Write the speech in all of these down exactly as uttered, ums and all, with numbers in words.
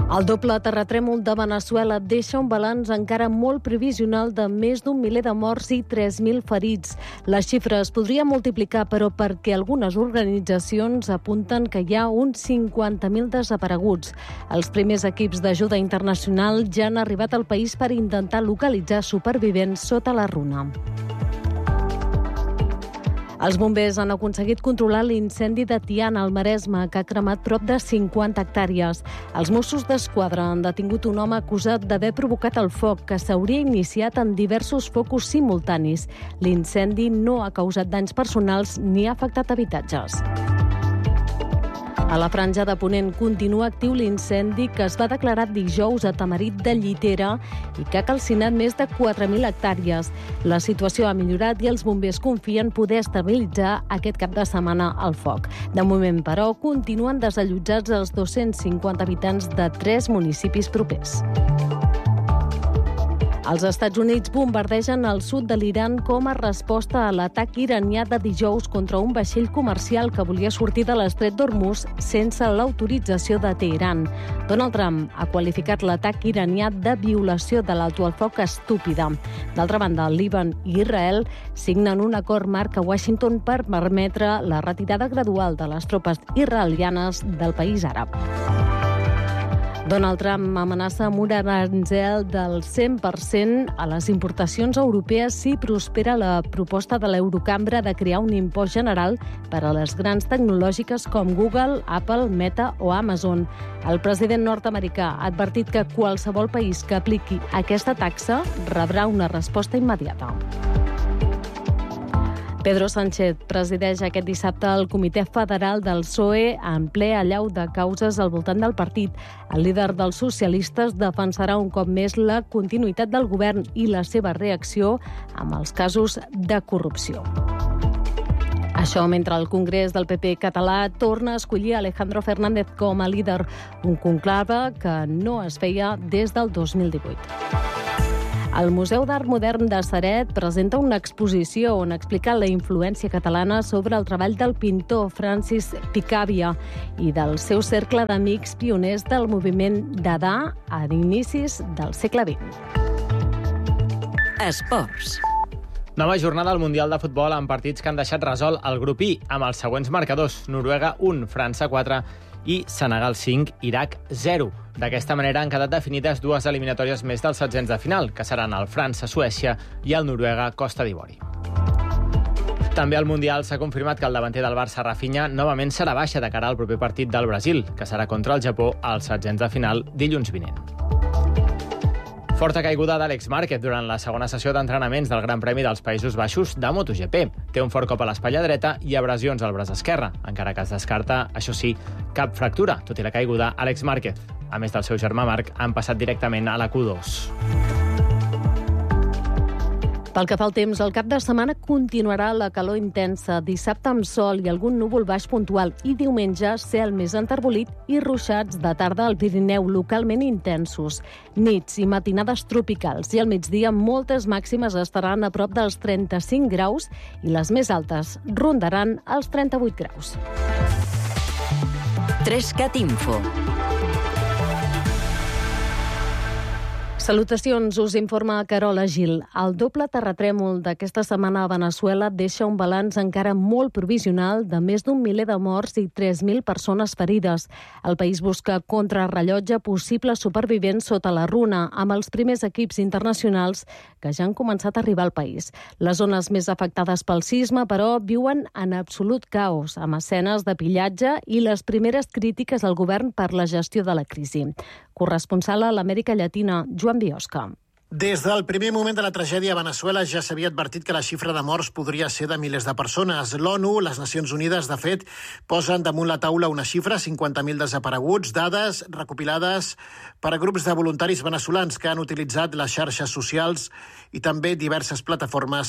El doble terratrèmol de Veneçuela deixa un balanç encara molt previsional de més d'un miler de morts i tres mil ferits. La xifra es podria multiplicar, però perquè algunes organitzacions apunten que hi ha uns cinquanta mil desapareguts. Els primers equips d'ajuda internacional ja han arribat al país per intentar localitzar supervivents sota la runa. Els bombers han aconseguit controlar l'incendi de Tiana, al Maresme, que ha cremat prop de cinquanta hectàrees. Els Mossos d'Esquadra han detingut un home acusat d'haver provocat el foc, que s'hauria iniciat en diversos focus simultanis. L'incendi no ha causat danys personals ni ha afectat habitatges. A la Franja de Ponent continua actiu l'incendi que es va declarar dijous a Tamarit de Llitera i que ha calcinat més de quatre mil hectàrees. La situació ha millorat i els bombers confien poder estabilitzar aquest cap de setmana el foc. De moment, però, continuen desallotjats els dos-cents cinquanta habitants de tres municipis propers. Els Estats Units bombardegen el sud de l'Iran com a resposta a l'atac iranià de dijous contra un vaixell comercial que volia sortir de l'estret d'Hormuz sense l'autorització de Teheran. Donald Trump ha qualificat l'atac iranià de violació de l'alto el foc estúpida. D'altra banda, el Líban i Israel signen un acord marc a Washington per permetre la retirada gradual de les tropes israelianes del país àrab. Donald Trump amenaça amb un aranzel del cent per cent a les importacions europees si prospera la proposta de l'Eurocambra de crear un impost general per a les grans tecnològiques com Google, Apple, Meta o Amazon. El president nord-americà ha advertit que qualsevol país que apliqui aquesta taxa rebrà una resposta immediata. Pedro Sánchez presideix aquest dissabte el Comitè Federal del P S O E en ple allau de causes al voltant del partit. El líder dels socialistes defensarà un cop més la continuïtat del govern i la seva reacció amb els casos de corrupció. Això mentre el Congrés del P P català torna a escollir Alejandro Fernández com a líder, un conclave que no es feia des del dos mil divuit. El Museu d'Art Modern de Ceret presenta una exposició on explica la influència catalana sobre el treball del pintor Francis Picabia i del seu cercle d'amics pioners del moviment Dada a inicis del segle vint. Esports. Nova jornada al Mundial de Futbol amb partits que han deixat resolt el grup I amb els següents marcadors: Noruega un, França quatre i Senegal cinc, Iraq zero. D'aquesta manera han quedat definides dues eliminatòries més dels setzents de final, que seran el França-Suècia i el Noruega-Costa d'Ivori. També al Mundial s'ha confirmat que el davanter del Barça, Rafinha, novament serà baixa de cara al proper partit del Brasil, que serà contra el Japó als setzents de final dilluns vinent. Forta caiguda d'Àlex Márquez durant la segona sessió d'entrenaments del Gran Premi dels Països Baixos de MotoGP. Té un fort cop a l'espatlla dreta i abrasions al braç esquerre, encara que es descarta, això sí, cap fractura. Tot i la caiguda, Àlex Márquez, a més del seu germà Marc, han passat directament a la Q dos. Pel que fa al temps, el cap de setmana continuarà la calor intensa, dissabte amb sol i algun núvol baix puntual i diumenge cel més enterbolit i ruixats de tarda al Pirineu localment intensos. Nits i matinades tropicals i al migdia moltes màximes estaran a prop dels trenta-cinc graus i les més altes rondaran els trenta-vuit graus. Trescat Info. Salutacions, us informa Carola Gil. El doble terratrèmol d'aquesta setmana a Veneçuela deixa un balanç encara molt provisional de més d'un miler de morts i tres mil persones ferides. El país busca contrarrellotge possibles supervivents sota la runa, amb els primers equips internacionals que ja han començat a arribar al país. Les zones més afectades pel sisme, però, viuen en absolut caos, amb escenes de pillatge i les primeres crítiques al govern per la gestió de la crisi. Corresponsal a l'Amèrica Llatina, Joan Biosca. Des del primer moment de la tragèdia a Veneçuela ja s'havia advertit que la xifra de morts podria ser de milers de persones. L'ONU, les Nacions Unides, de fet, posen damunt la taula una xifra, cinquanta mil desapareguts, dades recopilades per a grups de voluntaris veneçolans que han utilitzat les xarxes socials i també diverses plataformes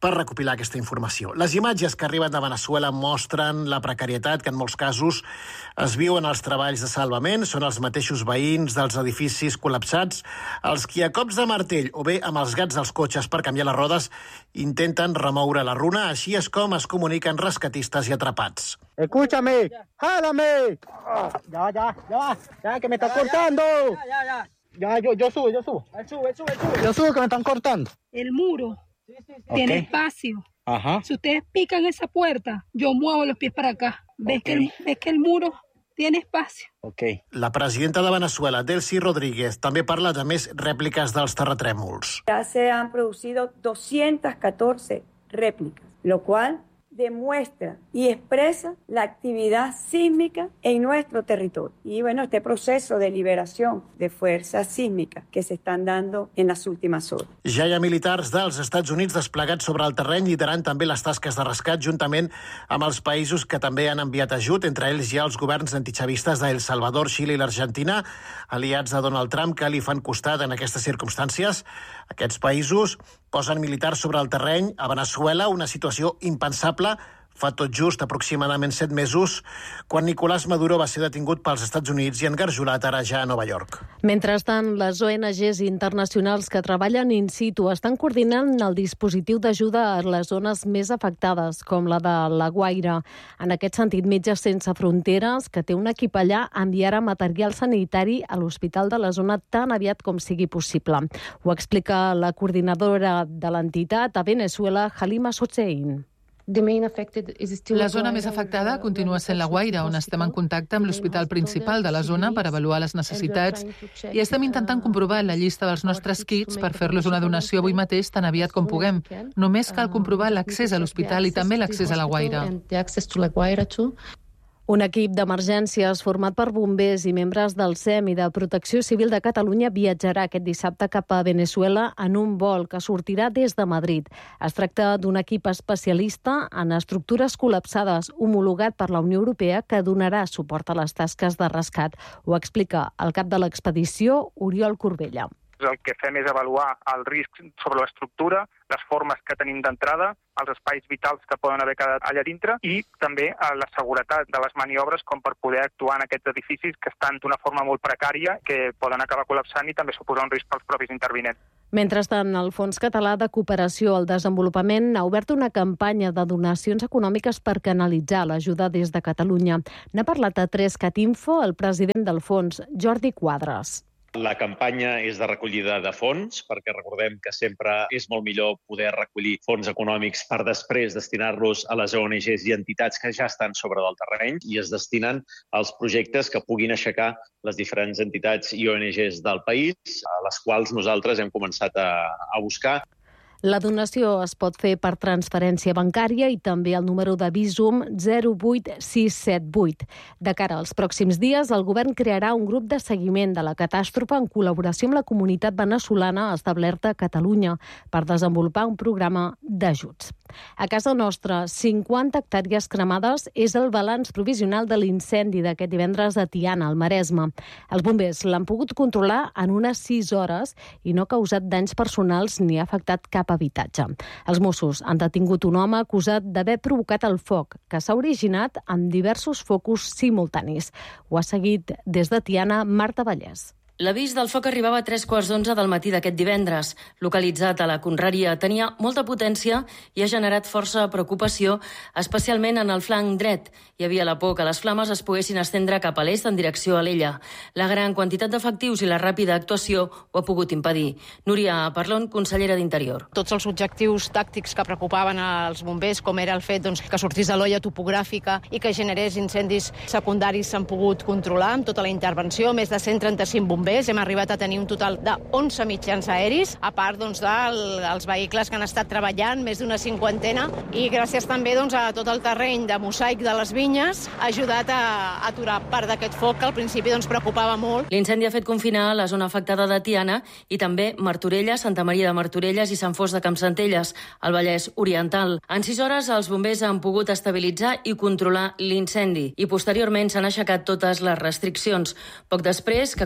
per recopilar aquesta informació. Les imatges que arriben de Veneçuela mostren la precarietat que en molts casos es viu en els treballs de salvament. Són els mateixos veïns dels edificis col·lapsats els qui a cops de martell o bé amb els gats dels cotxes per canviar les rodes intenten remoure la runa. Així és com es comuniquen rescatistes i atrapats. Escúchame, jálame. Ya, ya, ya, ya, que me está cortando. Ya, ya, ya. Ya, yo, yo subo, yo subo. Él sube, él sube, él sube. Yo subo que me están cortando. El muro sí, sí, sí. tiene okay. espacio. Ajá. Si ustedes pican esa puerta, yo muevo los pies para acá. ¿Ves, okay. que, el, ves que el muro tiene espacio? Okay. La presidenta de Venezuela, Delcy Rodríguez, també parla de més rèpliques dels terratrèmols. Ya se han producido doscientas catorce réplicas, lo cual demuestra y expresa la actividad sísmica en nuestro territorio. Y bueno, este proceso de liberación de fuerzas sísmicas que se están dando en las últimas horas. Ja hi ha militars dels Estats Units desplegats sobre el terreny, liderant també les tasques de rescat, juntament amb els països que també han enviat ajut. Entre ells hi ha els governs antichavistes d'El Salvador, Xile i l'Argentina, aliats de Donald Trump, que li fan costat en aquestes circumstàncies. Aquests països posen militars sobre el terreny. A Veneçuela, una situació impensable fa tot just aproximadament set mesos, quan Nicolás Maduro va ser detingut pels Estats Units i engarjolat ara ja a Nova York. Mentrestant, les O N Ges internacionals que treballen in situ estan coordinant el dispositiu d'ajuda a les zones més afectades, com la de La Guaira. En aquest sentit, Metges Sense Fronteres, que té un equip allà, enviarà material sanitari a l'hospital de la zona tan aviat com sigui possible. Ho explica la coordinadora de l'entitat a Veneçuela, Halima Sotsein. La zona més afectada continua sent La Guaira, on estem en contacte amb l'hospital principal de la zona per avaluar les necessitats i estem intentant comprovar la llista dels nostres kits per fer-los una donació avui mateix tan aviat com puguem. Només cal comprovar l'accés a l'hospital i també l'accés a La Guaira. Un equip d'emergències format per bombers i membres del S E M i de Protecció Civil de Catalunya viatjarà aquest dissabte cap a Veneçuela en un vol que sortirà des de Madrid. Es tracta d'un equip especialista en estructures col·lapsades homologat per la Unió Europea que donarà suport a les tasques de rescat. Ho explica el cap de l'expedició, Oriol Corbella. El que fem és avaluar el risc sobre l'estructura, les formes que tenim d'entrada, els espais vitals que poden haver quedat allà dintre i també la seguretat de les maniobres com per poder actuar en aquests edificis que estan d'una forma molt precària, que poden acabar col·lapsant i també suposar un risc pels propis intervinents. Mentrestant, el Fons Català de Cooperació al Desenvolupament ha obert una campanya de donacions econòmiques per canalitzar l'ajuda des de Catalunya. N'ha parlat a tres cat info el president del fons, Jordi Quadras. La campanya és de recollida de fons, perquè recordem que sempre és molt millor poder recollir fons econòmics per després destinar-los a les O N Ges i entitats que ja estan sobre del terreny i es destinen als projectes que puguin aixecar les diferents entitats i O N Ges del país, a les quals nosaltres hem començat a, a buscar. La donació es pot fer per transferència bancària i també al número de Bizum zero vuit sis set vuit. De cara als pròxims dies, el govern crearà un grup de seguiment de la catàstrofe en col·laboració amb la comunitat veneçolana establerta a Catalunya per desenvolupar un programa d'ajuts. A casa nostra, cinquanta hectàrees cremades és el balanç provisional de l'incendi d'aquest divendres a Tiana, al Maresme. Els bombers l'han pogut controlar en unes sis hores i no ha causat danys personals ni ha afectat cap habitatge. Els Mossos han detingut un home acusat d'haver provocat el foc, que s'ha originat amb diversos focus simultanis. Ho ha seguit des de Tiana, Marta Vallès. L'avís del foc arribava a tres quarts d'onze del matí d'aquest divendres. Localitzat a la Conreria, tenia molta potència i ha generat força preocupació, especialment en el flanc dret. Hi havia la por que les flames es poguessin estendre cap a l'est en direcció a l'Ella. La gran quantitat d'efectius i la ràpida actuació ho ha pogut impedir. Núria Parlon, consellera d'Interior. Tots els objectius tàctics que preocupaven als bombers, com era el fet doncs, que sortís de l'olla topogràfica i que generés incendis secundaris, s'han pogut controlar amb tota la intervenció. Més de cent trenta-cinc bombers. Hem arribat a tenir un total de onze mitjans aeris, a part doncs, dels vehicles que han estat treballant, més d'una cinquantena, i gràcies també doncs, a tot el terreny de mosaic de les vinyes ha ajudat a aturar part d'aquest foc que al principi doncs, preocupava molt. L'incendi ha fet confinar la zona afectada de Tiana i també Martorelles, Santa Maria de Martorelles i Sant Fost de Campsentelles, al Vallès Oriental. En sis hores els bombers han pogut estabilitzar i controlar l'incendi i posteriorment s'han aixecat totes les restriccions. Poc després que comencés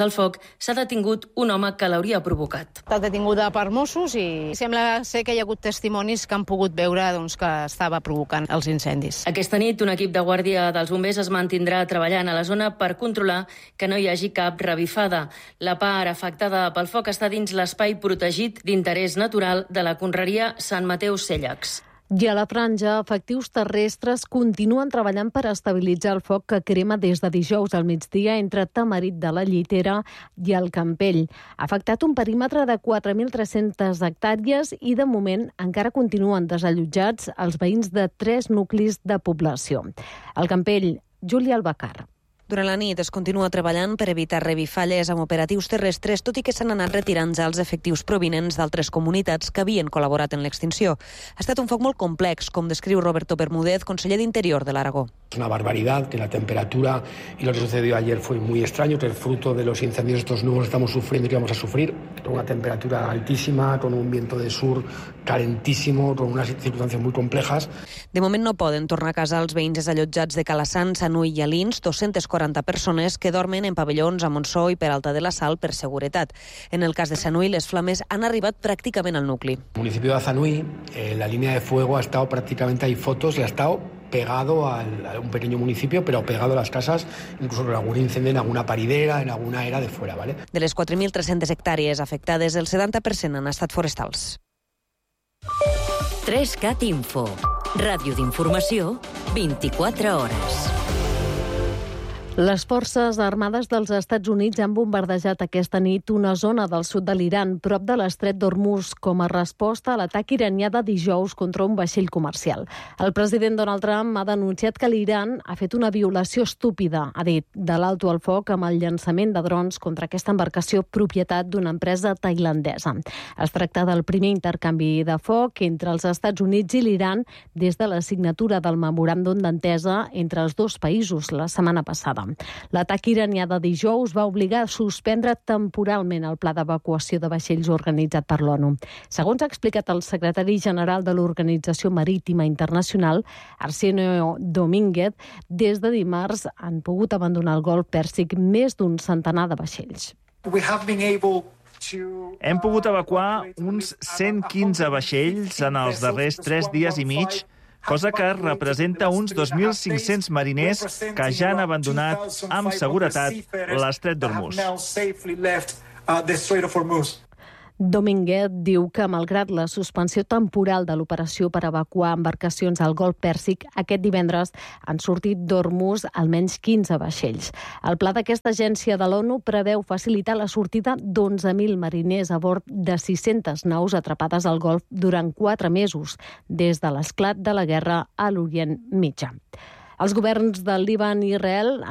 al foc, s'ha detingut un home que l'hauria provocat. Està detinguda per Mossos i sembla ser que hi ha hagut testimonis que han pogut veure doncs, que estava provocant els incendis. Aquesta nit, un equip de guàrdia dels bombers es mantindrà treballant a la zona per controlar que no hi hagi cap revifada. La part afectada pel foc està dins l'espai protegit d'interès natural de la conreria Sant Mateu Cèllex. I a la Franja, efectius terrestres continuen treballant per estabilitzar el foc que crema des de dijous al migdia entre Tamarit de la Llitera i el Campell. Ha afectat un perímetre de quatre mil tres-centes hectàrees i, de moment, encara continuen desallotjats els veïns de tres nuclis de població. Al Campell, Júlia Albacar. Durant la nit es continua treballant per evitar revifalles amb operatius terrestres, tot i que s'han anat retirant ja els efectius provinents d'altres comunitats que havien col·laborat en l'extinció. Ha estat un foc molt complex, com descriu Roberto Bermúdez, conseller d'Interior de l'Aragó. Es una barbaridad que la temperatura y lo que sucedió ayer fue muy extraño, que el fruto de los incendios estos nuevos estamos sufriendo y que vamos a sufrir, con una temperatura altísima, con un viento de sur calentísimo, con unas circunstancias muy complejas. De moment no poden tornar a casa els veïns desallotjats de Calassant, Sanui i Alins, dos-centes quaranta persones que dormen en pavellons a Montsó i Peralta de la Sal per seguretat. En el cas de Sanui, les flames han arribat pràcticament al nucli. En el municipio de Sanui, eh, la línea de fuego ha estado prácticamente, hay fotos, y ha estado pegado al, a un pequeño municipio, pero pegado a las casas, incluso con algún incendio en alguna paridera, en alguna era de fuera, ¿vale? De les quatre mil tres-centes hectàrees afectades, el setanta per cent han estat forestals. tres cat Info. Ràdio d'informació, vint-i-quatre hores. Les forces armades dels Estats Units han bombardejat aquesta nit una zona del sud de l'Iran, prop de l'estret d'Hormuz, com a resposta a l'atac iranià de dijous contra un vaixell comercial. El president Donald Trump ha denunciat que l'Iran ha fet una violació estúpida, ha dit, de l'alto al foc amb el llançament de drons contra aquesta embarcació propietat d'una empresa tailandesa. Es tracta del primer intercanvi de foc entre els Estats Units i l'Iran des de la signatura del memoràndum d'entesa entre els dos països la setmana passada. L'atac iranià de dijous va obligar a suspendre temporalment el pla d'evacuació de vaixells organitzat per l'ONU. Segons ha explicat el secretari general de l'Organització Marítima Internacional, Arsenio Domínguez, des de dimarts han pogut abandonar el golf Pèrsic més d'un centenar de vaixells. Hem pogut evacuar uns cent quinze vaixells en els darrers tres dies i mig, cosa que representa uns dos mil cinc-cents mariners que ja han abandonat amb seguretat l'estret d'Hormuz. Domínguez diu que, malgrat la suspensió temporal de l'operació per evacuar embarcacions al golf Pèrsic, aquest divendres han sortit d'Hormuz almenys quinze vaixells. El pla d'aquesta agència de l'ONU preveu facilitar la sortida d'onze mil mariners a bord de sis-centes naus atrapades al golf durant quatre mesos, des de l'esclat de la guerra a l'Orient Mitjà. Els governs del Líban i Israel